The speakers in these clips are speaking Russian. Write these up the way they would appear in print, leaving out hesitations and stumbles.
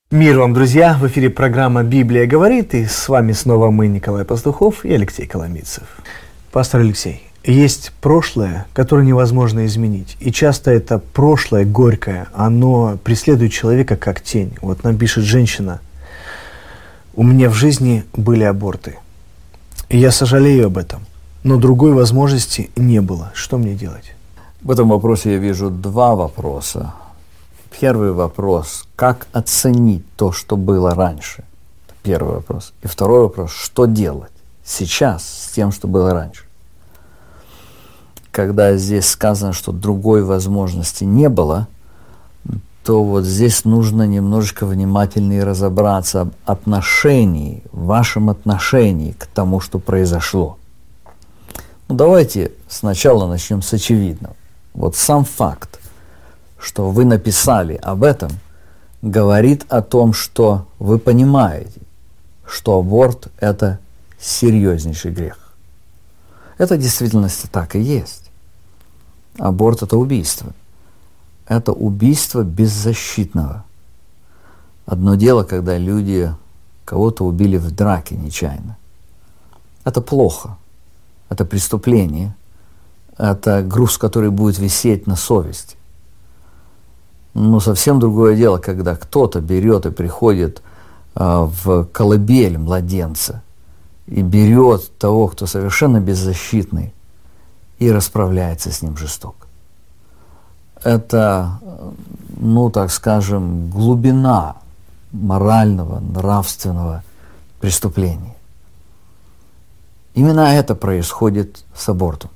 Мир вам, друзья! В эфире программа «Библия говорит», и с вами снова мы, Николай Пастухов и Алексей Коломийцев. Пастор Алексей, есть прошлое, которое невозможно изменить, и часто это прошлое горькое, оно преследует человека как тень. Вот нам пишет женщина: «У меня в жизни были аборты, и я сожалею об этом, но другой возможности не было. Что мне делать?» В этом вопросе я вижу два вопроса. Первый вопрос – как оценить то, что было раньше? Первый вопрос. И второй вопрос – что делать сейчас с тем, что было раньше? Когда здесь сказано, что другой возможности не было, то вот здесь нужно немножечко внимательнее разобраться об отношении, вашем отношении к тому, что произошло. Давайте сначала начнем с очевидного. Вот сам факт, что вы написали об этом, говорит о том, что вы понимаете, что аборт – это серьезнейший грех. Это в действительности так и есть. Аборт – это убийство. Это убийство беззащитного. Одно дело, когда люди кого-то убили в драке нечаянно. Это плохо. Это преступление. Это груз, который будет висеть на совести. Но совсем другое дело, когда кто-то берет и приходит в колыбель младенца и берет того, кто совершенно беззащитный, и расправляется с ним жестоко. Это, так скажем, глубина морального, нравственного преступления. Именно это происходит с абортом.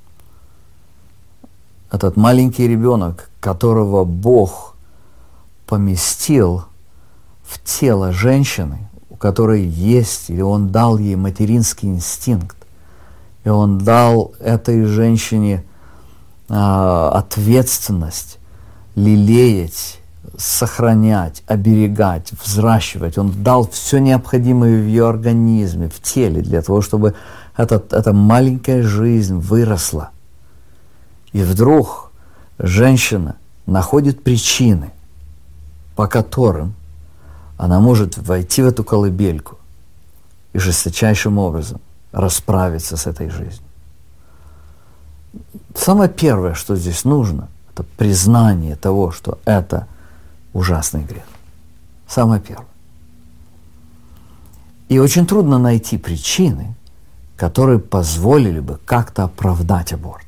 Этот маленький ребенок, которого Бог поместил в тело женщины, у которой есть, или Он дал ей материнский инстинкт, и Он дал этой женщине ответственность лелеять, сохранять, оберегать, взращивать. Он дал все необходимое в ее организме, в теле, для того, чтобы эта маленькая жизнь выросла. И вдруг женщина находит причины, по которым она может войти в эту колыбельку и жесточайшим образом расправиться с этой жизнью. Самое первое, что здесь нужно, это признание того, что это ужасный грех. Самое первое. И очень трудно найти причины, которые позволили бы как-то оправдать аборт.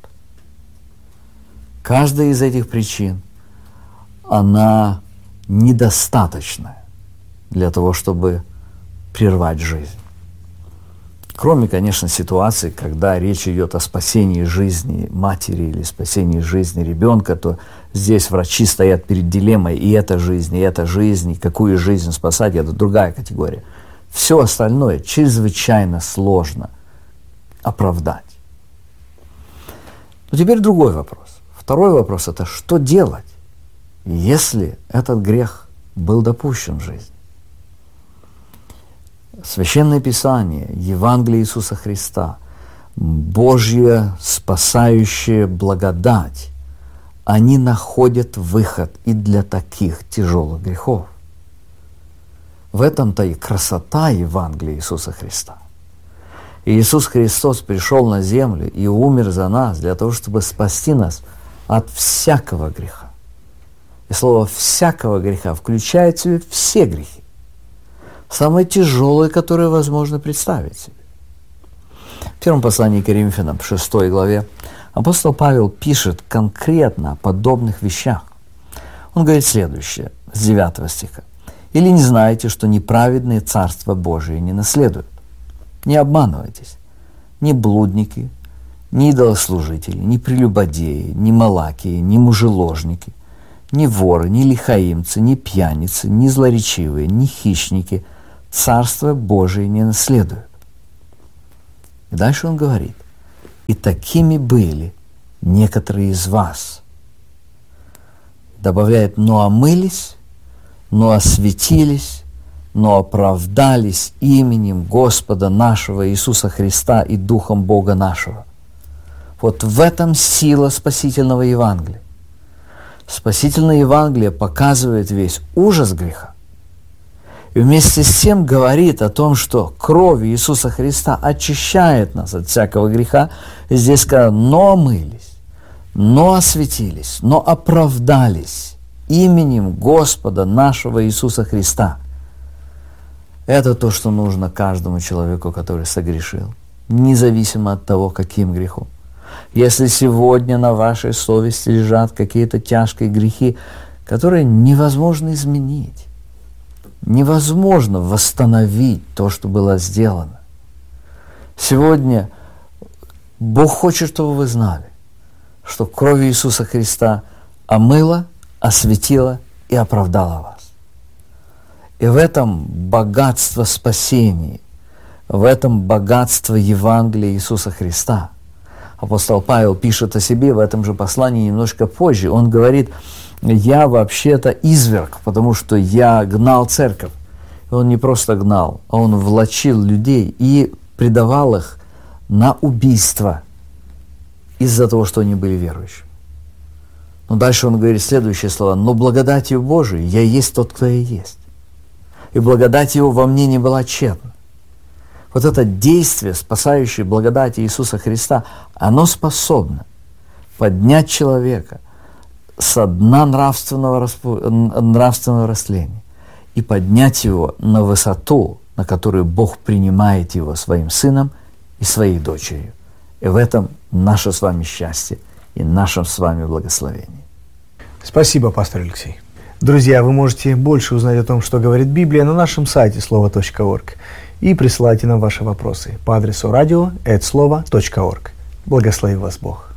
Каждая из этих причин, она недостаточная для того, чтобы прервать жизнь. Кроме, конечно, ситуации, когда речь идет о спасении жизни матери или спасении жизни ребенка, то здесь врачи стоят перед дилеммой: и эта жизнь, и какую жизнь спасать, это другая категория. Все остальное чрезвычайно сложно оправдать. Но теперь другой вопрос. Второй вопрос – это что делать, если этот грех был допущен в жизни? Священное Писание, Евангелие Иисуса Христа, Божья спасающая благодать, они находят выход и для таких тяжелых грехов. В этом-то и красота Евангелия Иисуса Христа. И Иисус Христос пришел на землю и умер за нас, для того, чтобы спасти нас от всякого греха. И слово «всякого греха» включает в себя все грехи. Самые тяжелые, которые возможно представить себе. В первом послании к Коринфянам, 6 главе, апостол Павел пишет конкретно о подобных вещах. Он говорит следующее, с 9 стиха. «Или не знаете, что неправедные Царство Божие не наследуют? Не обманывайтесь. Ни блудники, ни идолослужители, ни прелюбодеи, ни малакии, ни мужеложники, ни воры, ни лихаимцы, ни пьяницы, ни злоречивые, ни хищники Царство Божие не наследуют». И дальше он говорит: «И такими были некоторые из вас». Добавляет: «но омылись, но осветились, но оправдались именем Господа нашего Иисуса Христа и Духом Бога нашего». Вот в этом сила спасительного Евангелия. Спасительное Евангелие показывает весь ужас греха И вместе с тем говорит о том, что кровь Иисуса Христа очищает нас от всякого греха. И здесь сказано, но омылись, но осветились, но оправдались именем Господа нашего Иисуса Христа. Это то, что нужно каждому человеку, который согрешил, независимо от того, каким грехом. Если сегодня на вашей совести лежат какие-то тяжкие грехи, которые невозможно изменить, невозможно восстановить то, что было сделано. Сегодня Бог хочет, чтобы вы знали, что кровь Иисуса Христа омыла, осветила и оправдала вас. И в этом богатство спасения, в этом богатство Евангелия Иисуса Христа. Апостол Павел пишет о себе в этом же послании немножко позже. Он говорит, я вообще-то изверг, потому что я гнал церковь. И он не просто гнал, а он влачил людей и предавал их на убийство из-за того, что они были верующими. Но дальше он говорит следующие слова. Но благодатью Божией я есть тот, кто я есть. И благодать Его во мне не была тщетна. Вот это действие, спасающее благодати Иисуса Христа, оно способно поднять человека со дна нравственного растления и поднять его на высоту, на которую Бог принимает его своим сыном и своей дочерью. И в этом наше с вами счастье и наше с вами благословение. Спасибо, пастор Алексей. Друзья, вы можете больше узнать о том, что говорит Библия, на нашем сайте слово.орг. И присылайте нам ваши вопросы по адресу radio@slovo.org. Благослови вас Бог.